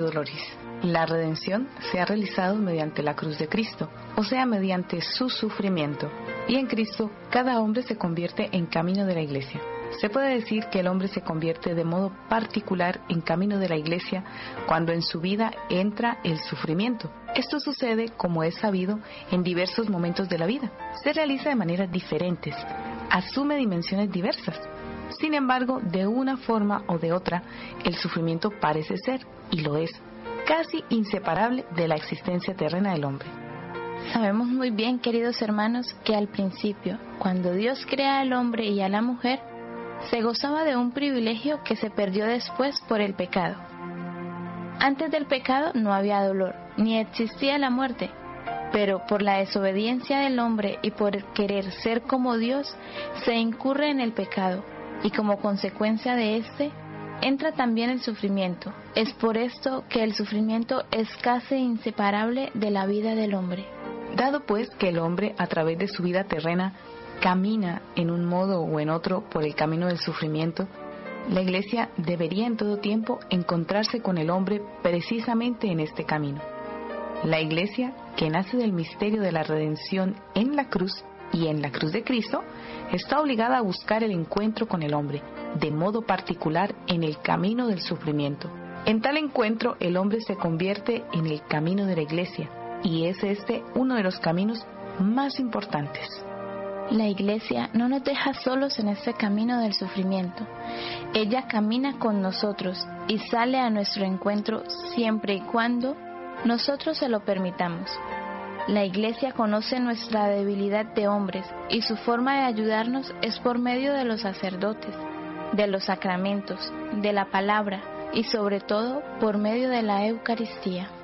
dolores. La redención se ha realizado mediante la cruz de Cristo, o sea, mediante su sufrimiento. Y en Cristo, cada hombre se convierte en camino de la Iglesia. Se puede decir que el hombre se convierte de modo particular en camino de la Iglesia cuando en su vida entra el sufrimiento. Esto sucede, como es sabido, en diversos momentos de la vida. Se realiza de maneras diferentes, asume dimensiones diversas. Sin embargo, de una forma o de otra, el sufrimiento parece ser, y lo es, casi inseparable de la existencia terrena del hombre. Sabemos muy bien, queridos hermanos, que al principio, cuando Dios crea al hombre y a la mujer, se gozaba de un privilegio que se perdió después por el pecado. Antes del pecado no había dolor, ni existía la muerte, pero por la desobediencia del hombre y por querer ser como Dios, se incurre en el pecado, y como consecuencia de este, entra también el sufrimiento. Es por esto que el sufrimiento es casi inseparable de la vida del hombre. Dado pues que el hombre, a través de su vida terrena, camina en un modo o en otro por el camino del sufrimiento, la Iglesia debería en todo tiempo encontrarse con el hombre precisamente en este camino. La Iglesia, que nace del misterio de la redención en la cruz y en la cruz de Cristo, está obligada a buscar el encuentro con el hombre, de modo particular en el camino del sufrimiento. En tal encuentro, el hombre se convierte en el camino de la Iglesia, y es este uno de los caminos más importantes. La Iglesia no nos deja solos en este camino del sufrimiento. Ella camina con nosotros y sale a nuestro encuentro siempre y cuando nosotros se lo permitamos. La Iglesia conoce nuestra debilidad de hombres y su forma de ayudarnos es por medio de los sacerdotes, de los sacramentos, de la palabra y sobre todo por medio de la Eucaristía.